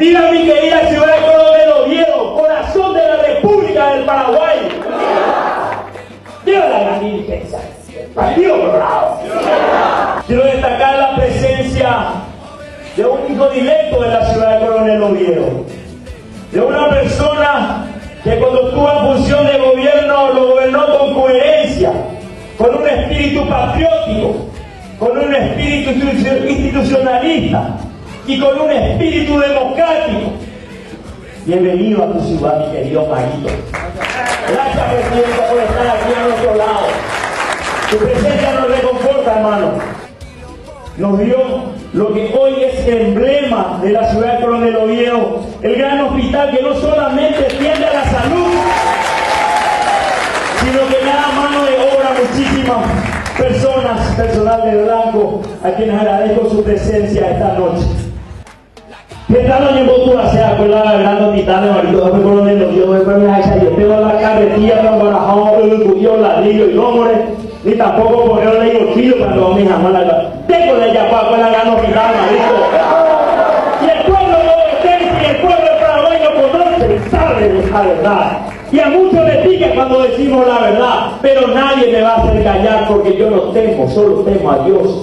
Diga mi querida ciudad de Coronel Oviedo, corazón de la República del Paraguay. Diga la gran diligencia. Partido Colorado. Quiero destacar la presencia de un hijo directo de la ciudad de Coronel Oviedo, de una persona que cuando estuvo en función de gobierno lo gobernó con coherencia, con un espíritu patriótico, con un espíritu institucionalista y con un espíritu democrático. Bienvenido a tu ciudad, mi querido Marito. Gracias, presidente, por estar aquí a nuestro lado. Tu presencia nos reconforta, hermano. Nos dio lo que hoy es emblema de la ciudad de Coronel Oviedo, el gran hospital que no solamente atiende a la salud, sino que da mano de obra a muchísimas personas, personal de blanco, a quienes agradezco su presencia esta noche. ¿Qué tal, doña Botura? Se acuerda del gran hospital de Marito, después Coronel Oviedo, después me ha yo tengo la carretilla para Guadalajara, el cuyo, ladrillo y nómbre, ni tampoco ponerle el chillo para no me jamás la tengo de Yapá, pues la gran hospital, Marito. Y el pueblo boyacense y el pueblo de Paraguay lo conoce y sabe de esa verdad. Y a muchos les pica cuando decimos la verdad, pero nadie me va a hacer callar porque yo no temo, solo temo a Dios.